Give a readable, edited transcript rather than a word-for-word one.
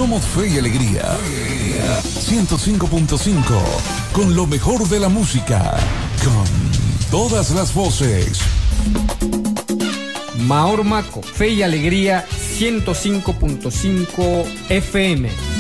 Somos Fe y Alegría. 105.5. Con lo mejor de la música. Con todas las voces. Maor Maco, Fe y Alegría, 105.5 FM.